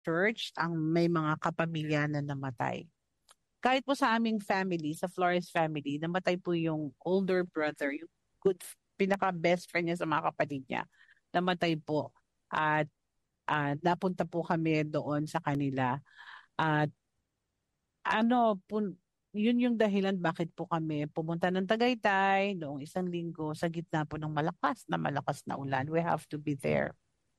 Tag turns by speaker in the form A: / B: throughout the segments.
A: church ang may mga kapamilya na namatay. Kahit po sa aming family, sa Flores family, namatay po yung older brother, yung pinaka-best friend niya sa mga kapatid niya. Namatay po. At napunta po kami doon sa kanila. At yun yung dahilan bakit po kami pumunta ng Tagaytay noong 1 linggo sa gitna po ng malakas na ulan. We have to be there.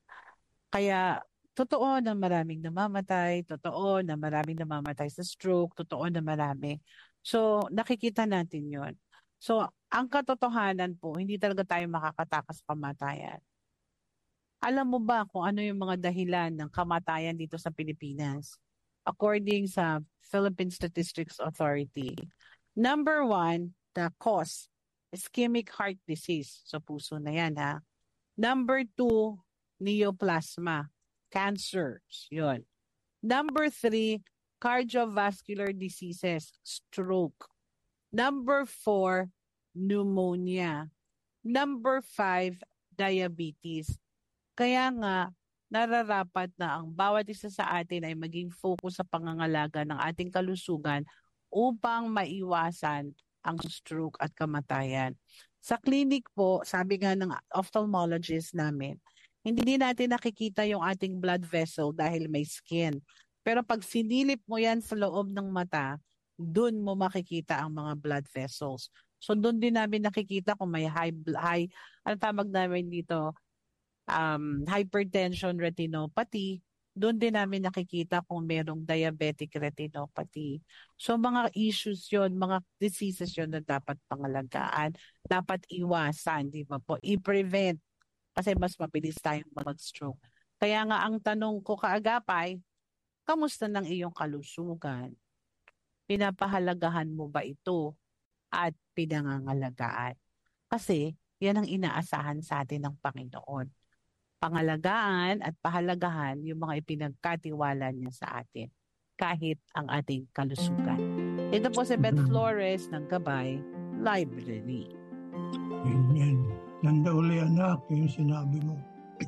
A: Kaya totoo na maraming namamatay, totoo na maraming namamatay sa stroke, totoo na marami. So nakikita natin yon. So ang katotohanan po, hindi talaga tayo makakatakas sa kamatayan. Alam mo ba kung ano yung mga dahilan ng kamatayan dito sa Pilipinas? According sa Philippine Statistics Authority, number 1, the cause, ischemic heart disease. So puso na yan ha. Number 2, neoplasma, cancers. Yun. Number 3, cardiovascular diseases, stroke. Number 4, pneumonia. Number 5, diabetes. Kaya nga, nararapat na ang bawat isa sa atin ay maging focus sa pangangalaga ng ating kalusugan upang maiwasan ang stroke at kamatayan. Sa clinic po, sabi nga ng ophthalmologist namin, hindi din natin nakikita yung ating blood vessel dahil may skin. Pero pag sinilip mo yan sa loob ng mata, dun mo makikita ang mga blood vessels. So dun din namin nakikita kung may ano tawag namin dito, hypertension retinopathy, doon din namin nakikita kung merong diabetic retinopathy. So mga issues yon, mga diseases yon na dapat pangalagaan, dapat iwasan, di ba po? I-prevent kasi mas mabilis tayong mag-stroke. Kaya nga ang tanong ko kaagapay, kamusta ng iyong kalusugan? Pinapahalagahan mo ba ito at pinangangalagaan? Kasi yan ang inaasahan sa atin ng Panginoon. Pangalagaan at pahalagahan yung mga ipinagkatiwala niya sa atin kahit ang ating kalusugan. Ito po si Beth Flores ng Gabay Library.
B: Amen. Ganda uli anak yung sinabi mo.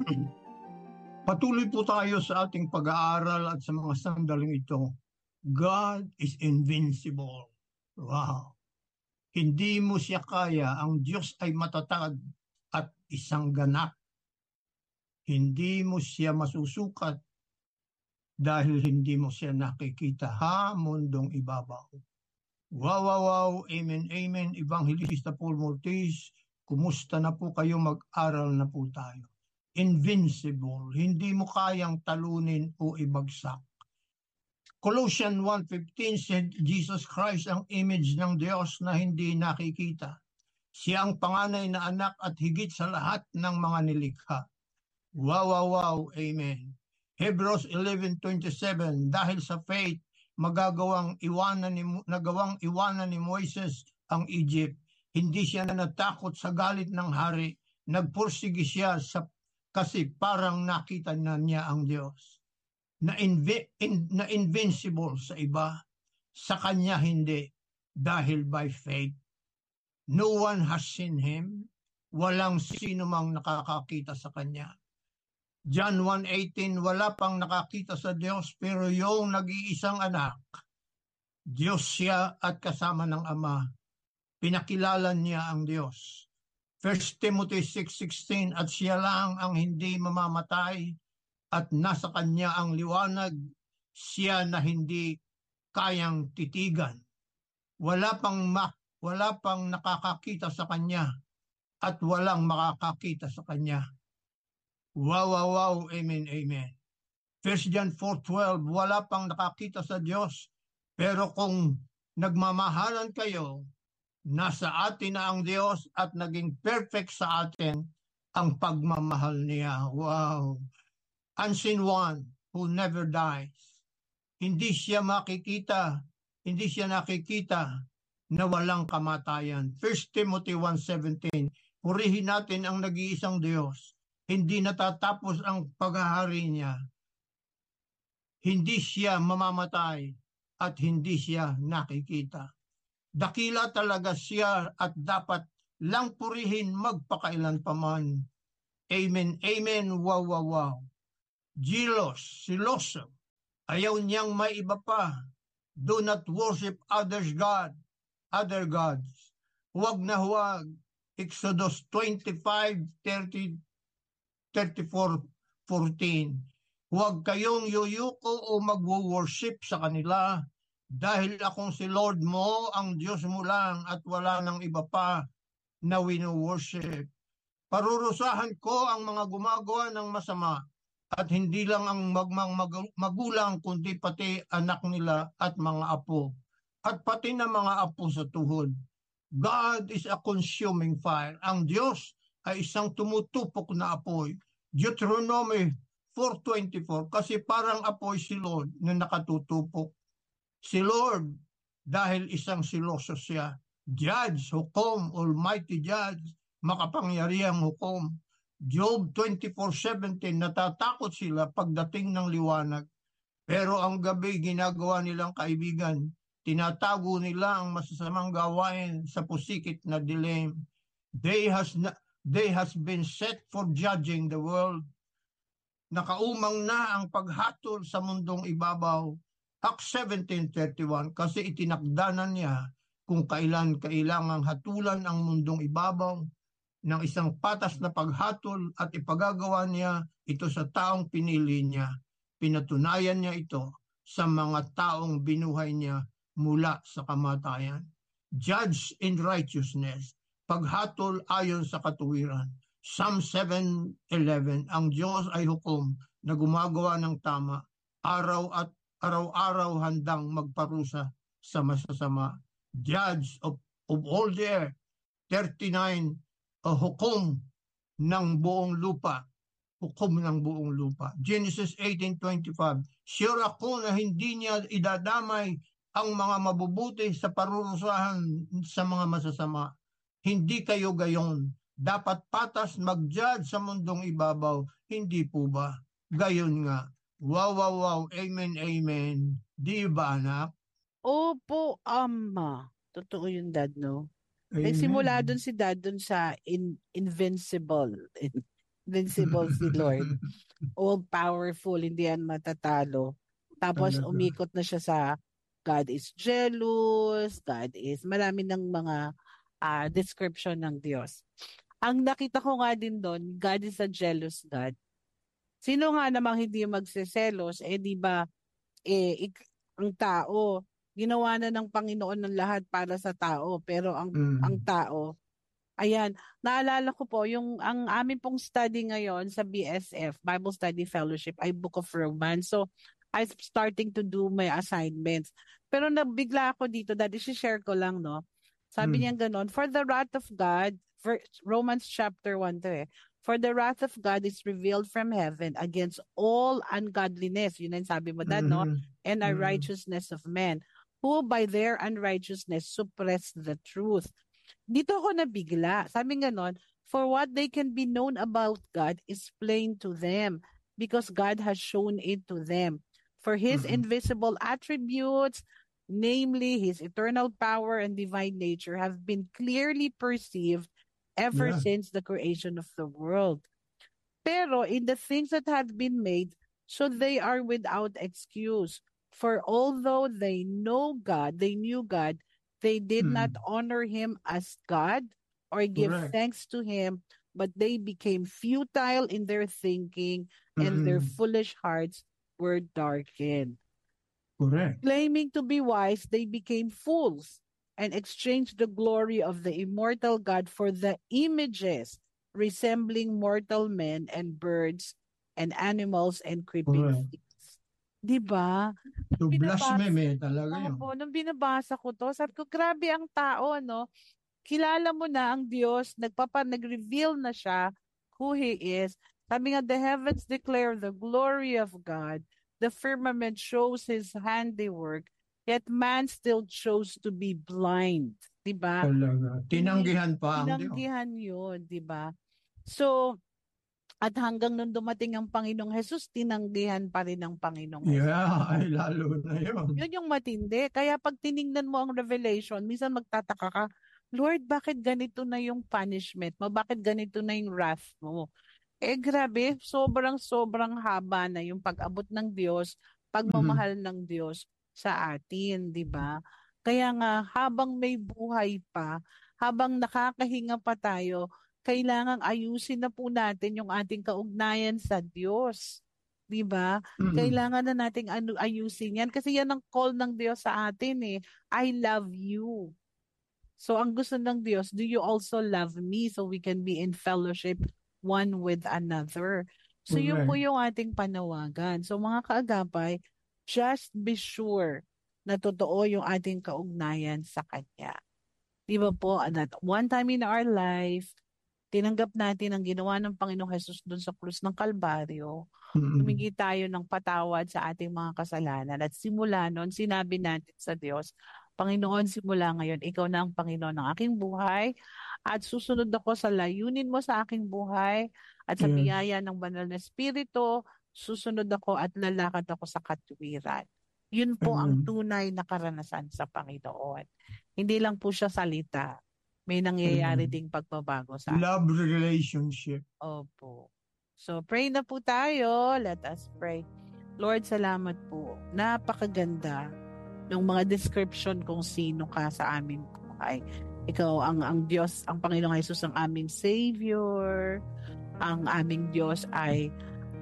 B: Patuloy po tayo sa ating pag-aaral at sa mga sandaling ito. God is invincible. Wow. Hindi mo siya kaya. Ang Diyos ay matatag at isang ganap. Hindi mo siya masusukat dahil hindi mo siya nakikita. Ha, mundong ibabaw. Wow, wow, wow. Amen, amen. Evangelista Paul Mortis, kumusta na po kayo? Mag-aral na po tayo. Invincible. Hindi mo kayang talunin o ibagsak. Colossians 1:15 said, Jesus Christ ang image ng Diyos na hindi nakikita. Siya ang panganay na anak at higit sa lahat ng mga nilikha. Wow, wow, wow. Amen. Hebrews 11:27, dahil sa faith, nagawang iwanan ni Moises ang Egypt. Hindi siya natakot sa galit ng hari. Nagpursige siya kasi parang nakita na niya ang Diyos. Na invincible sa iba, sa kanya hindi, dahil by faith. No one has seen him. Walang sino mang nakakakita sa kanya. John 1:18, wala pang nakakita sa Diyos, pero yung nag-iisang anak, Diyos siya at kasama ng Ama. Pinakilala niya ang Diyos. 1 Timothy 6:16, at siya lang ang hindi mamamatay at nasa kanya ang liwanag, siya na hindi kayang titigan. Wala pang nakakakita sa kanya at walang makakakita sa kanya. Wow, wow, wow. Amen, amen. 1 John 4:12, wala pang nakakita sa Diyos, pero kung nagmamahalan kayo, nasa atin na ang Diyos at naging perfect sa atin ang pagmamahal niya. Wow. Unseen one who never dies. Hindi siya nakikita na walang kamatayan. 1 Timothy 1:17, purihin natin ang nag-iisang Diyos. Hindi natatapos ang paghahari niya. Hindi siya mamamatay at hindi siya nakikita. Dakila talaga siya at dapat lang purihin magpakailan paman. Amen, amen, wow, wow, wow. Siloso, Ayaw niyang may iba pa. Do not worship other gods. Huwag na huwag. Exodus 25:30, 34:14. Huwag kayong yuyuko o magwo-worship sa kanila dahil akong si Lord mo, ang Diyos mo lang at wala nang iba pa na wino-worship. Parurusahan ko ang mga gumagawa ng masama at hindi lang ang magulang kundi pati anak nila at mga apo at pati na mga apo sa tuhod. God is a consuming fire. Ang Diyos ay isang tumutupok na apoy. Deuteronomy 4:24, kasi parang apoy si Lord na nakatutupok. Si Lord, dahil isang siloso siya. Judge, hukom, Almighty Judge, makapangyarihang hukom. Job 24:17, natatakot sila pagdating ng liwanag. Pero ang gabi ginagawa nilang kaibigan. Tinatago nila ang masasamang gawain sa pusikit na dilim. They has been set for judging the world. Nakaumang na ang paghatol sa mundong ibabaw. Acts 17:31, kasi itinakdanan niya kung kailan kailangang hatulan ang mundong ibabaw ng isang patas na paghatol at ipagagawa niya ito sa taong pinili niya. Pinatunayan niya ito sa mga taong binuhay niya mula sa kamatayan. Judge in righteousness, paghatol ayon sa katuwiran. Psalm 7:11, ang Diyos ay hukom na gumagawa ng tama, araw-araw handang magparusa sa masasama. Judge of all the earth, 39, hukom ng buong lupa. Hukom ng buong lupa. Genesis 18:25, sure ako na hindi niya idadamay ang mga mabubuti sa parurusahan sa mga masasama. Hindi kayo gayon. Dapat patas mag-judge sa mundong ibabaw. Hindi po ba? Gayon nga. Wow, wow, wow. Amen, amen. Di ba, anak?
A: Opo, Ama. Totoo yung Dad, no? Nagsimula
B: Amen.
A: dun si Dad dun sa invincible. Invincible si Lord. All-powerful, hindi yan matatalo. Tapos
B: Talaga.
A: umikot na siya sa God is jealous, God is, marami ng mga description ng Diyos. Ang nakita ko nga din doon, God is a jealous God. Sino nga namang hindi magseselos, di ba, ang tao, ginawa na ng Panginoon ng lahat para sa tao, pero ang tao, ayan, naalala ko po, ang amin pong study ngayon sa BSF, Bible Study Fellowship, ay Book of Romans. So, I'm starting to do my assignments. Pero nabigla ako dito, dati share ko lang, no? Sabi niya ganon, for the wrath of God, Romans chapter 1 to for the wrath of God is revealed from heaven against all ungodliness, yun ang sabi mo, Dad, no? And unrighteousness of men, who by their unrighteousness suppress the truth. Dito ako nabigla. Sabi ganon, for what they can be known about God is plain to them because God has shown it to them. For his invisible attributes, namely his eternal power and divine nature, have been clearly perceived ever since the creation of the world. Pero in the things that have been made, so they are without excuse. For although they knew God, they did not honor him as God or give thanks to him, but they became futile in their thinking, and their foolish hearts were darkened.
B: Correct.
A: Claiming to be wise, they became fools and exchanged the glory of the immortal God for the images resembling mortal men and birds and animals and creeping things. Diba?
B: To blasphemy talaga yun.
A: Nung binabasa ko to, sabi ko, grabe ang tao, no? Kilala mo na ang Diyos, nag-reveal na siya who He is. Sabi nga, the heavens declare the glory of God. The firmament shows His handiwork. Yet man still chose to be blind. Diba?
B: Talaga. Tinanggihan pa ang Diyos.
A: Tinanggihan yun, diba? So, at hanggang nung dumating ang Panginoong Jesus, tinanggihan pa rin ng Panginoong Jesus.
B: Yeah, ay lalo na yun.
A: Yun yung matindi. Kaya pag tiningnan mo ang Revelation, minsan magtataka ka, Lord, bakit ganito na yung punishment mo? Bakit ganito na yung wrath mo? Grabe, sobrang haba na yung pag-abot ng Diyos pagmamahal ng Diyos sa atin, di ba? Kaya nga, habang may buhay pa, habang nakakahinga pa tayo, kailangang ayusin na po natin yung ating kaugnayan sa Diyos. Di ba?
B: Mm.
A: Kailangan na nating ayusin yan kasi yan ang call ng Diyos sa atin eh. I love you. So ang gusto ng Diyos, do you also love me so we can be in fellowship one with another? So yun po
B: Correct.
A: yung ating panawagan. So mga kaagapay, just be sure na totoo yung ating kaugnayan sa Kanya. Di ba po, that one time in our life, tinanggap natin ang ginawa ng Panginoong Hesus doon sa krus ng Kalbaryo.
B: Mm.
A: Humingi tayo ng patawad sa ating mga kasalanan at simula noon, sinabi natin sa Diyos, Panginoon, simula ngayon, ikaw na ang Panginoon ng aking buhay at susunod ako sa layunin mo sa aking buhay at sa
B: Yes.
A: biyaya ng banal na Espiritu, susunod ako at lalakad ako sa katwiran. Yun po ang
B: Amen.
A: tunay na karanasan sa Panginoon. Hindi lang po siya salita. May nangyayari
B: Amen.
A: ding pagbabago sa atin.
B: Love relationship.
A: Opo. So pray na po tayo. Let us pray. Lord, salamat po. Napakaganda ng mga description kung sino ka sa amin buhay. Ikaw ang Diyos, ang Panginoong Jesus ang aming Savior. Ang aming Diyos ay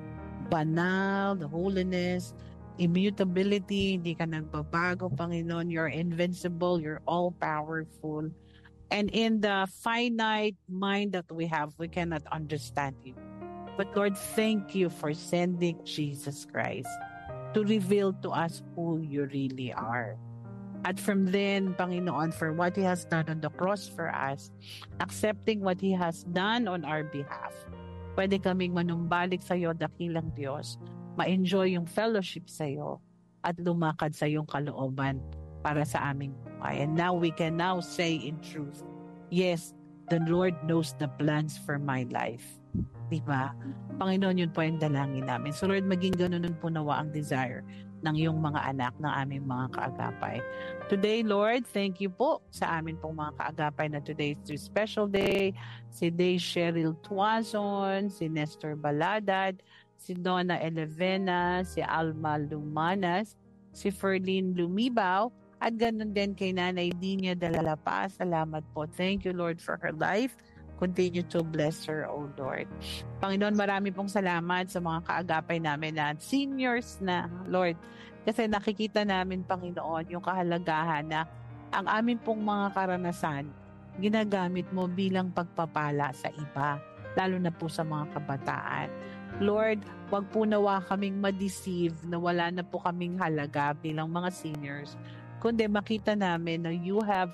A: banal, the holiness, immutability, hindi ka nagbabago, Panginoon. You're invincible, you're all-powerful. And in the finite mind that we have, we cannot understand you. But Lord, thank you for sending Jesus Christ to reveal to us who you really are. At from then, Panginoon, for what He has done on the cross for us, accepting what He has done on our behalf, pwede kaming manumbalik sa iyo, dakilang Diyos, ma-enjoy yung fellowship sa iyo, at lumakad sa iyong kalooban para sa aming buhay. And now we can now say in truth, yes, the Lord knows the plans for my life. Diba? Panginoon, yun po yung dalangin namin. So Lord, maging ganun po nawa ang desire ng iyong mga anak, ng aming mga kaagapay. Today, Lord, thank you po sa amin pong mga kaagapay na today is your special day. Si Day Cheryl Tuazon, si Nestor Baladad, si Donna Elevena, si Alma Lumanas, si Ferlin Lumibaw, at ganun din kay Nanay Dinya Dalalapa. Salamat po. Thank you, Lord, for her life. Continue to bless her, O Lord. Panginoon, marami pong salamat sa mga kaagapay namin na seniors na, Lord. Kasi nakikita namin, Panginoon, yung kahalagahan na ang amin pong mga karanasan, ginagamit mo bilang pagpapala sa iba, lalo na po sa mga kabataan. Lord, wag po nawa kaming ma-deceive na wala na po kaming halaga bilang mga seniors, kundi makita namin na you have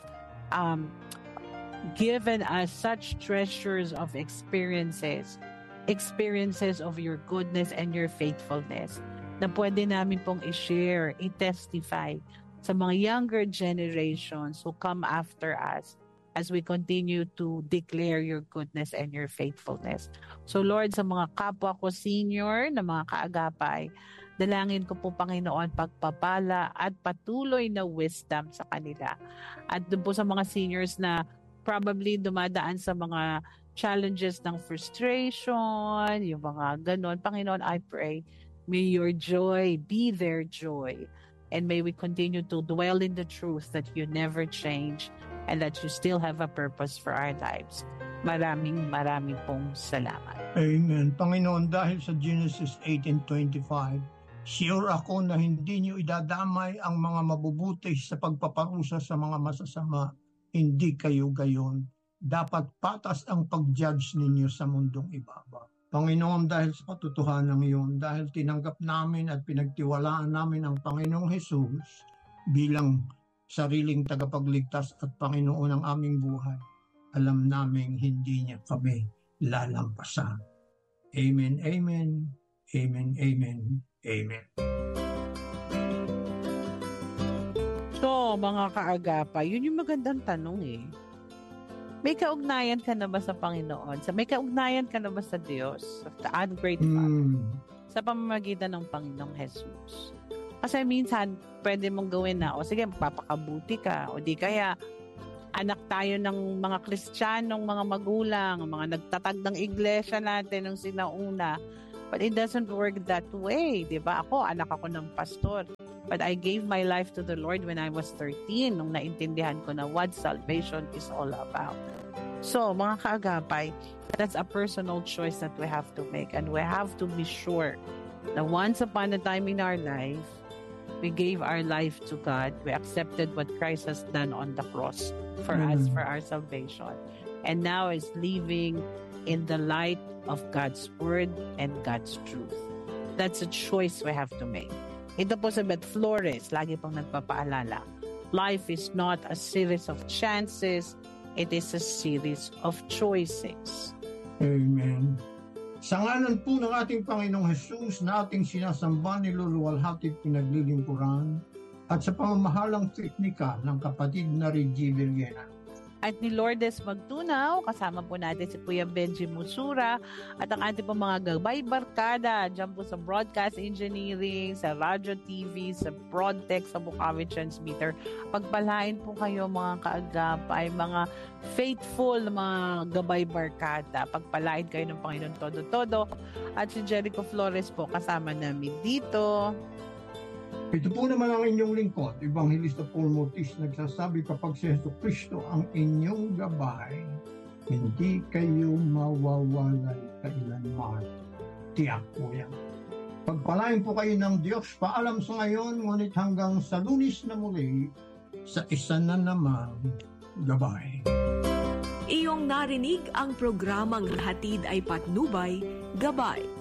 A: given us such treasures of experiences of your goodness and your faithfulness na pwede namin pong i-share, i-testify sa mga younger generations who come after us as we continue to declare your goodness and your faithfulness. So Lord, sa mga kapwa ko senior na mga kaagapay, dalangin ko po, Panginoon, pagpapala at patuloy na wisdom sa kanila. At doon po sa mga seniors na probably dumadaan sa mga challenges ng frustration, yung mga ganon. Panginoon, I pray, may your joy be their joy. And may we continue to dwell in the truth that you never change and that you still have a purpose for our lives. Maraming pong salamat.
B: Amen. Panginoon, dahil sa Genesis 18:25, sure ako na hindi niyo idadamay ang mga mabubuti sa pagpaparusa sa mga masasama. Hindi kayo gayon. Dapat patas ang pag-judge ninyo sa mundong ibaba. Panginoon, dahil sa katotohanan iyon, dahil tinanggap namin at pinagtiwalaan namin ang Panginoong Jesus bilang sariling tagapagligtas at Panginoon ng aming buhay, alam namin hindi niya kami lalampasan. Amen, amen, amen, amen, amen.
A: So, mga kaagapay, yun yung magandang tanong eh. May kaugnayan ka na ba sa Panginoon? May kaugnayan ka na ba sa Diyos? Sa great Father? Sa pamamagitan ng Panginoong Jesus. Kasi minsan, pwede mong gawin na, o sige, magpapakabuti ka, o di kaya, anak tayo ng mga Kristiyanong, mga magulang, mga nagtatag ng iglesia natin nung sinauna, But it doesn't work that way, di ba? Anak ako ng pastor. But I gave my life to the Lord when I was 13, nung naintindihan ko na what salvation is all about. So, mga kaagapay, that's a personal choice that we have to make. And we have to be sure that once upon a time in our life, we gave our life to God. We accepted what Christ has done on the cross for us, for our salvation. And now is living in the light of God's word and God's truth. That's a choice we have to make. Ito po si Beth Flores, lagi pong nagpapaalala. Life is not a series of chances, it is a series of choices.
B: Amen. Sa ngalan po ng ating Panginoong Jesus na ating sinasamba, niluluwalhati at pinaglilingkuran, at sa pamamahalang teknika ng kapatid na Reggie Villena,
A: at ni Lourdes Magtunaw, kasama po natin si Kuya Benji Musura at ang ating po mga gabay barkada dyan po sa broadcast engineering, sa radio TV, sa broadtech, sa Bukawi transmitter. Pagpalain po kayo mga kaagapay, mga faithful mga gabay barkada. Pagpalain kayo ng Panginoon todo-todo. At si Jericho Flores po kasama namin dito.
B: Ito po naman ang inyong lingkod, Evangelista Paul Mortis, nagsasabi kapag si Jesucristo ang inyong gabay, hindi kayo mawawalay kailanman. Tiyak po yan. Pagpalain po kayo ng Diyos, paalam sa ngayon, ngunit hanggang sa Lunes na muli, sa isa na naman gabay.
C: Iyong narinig ang programang hatid ay patnubay, gabay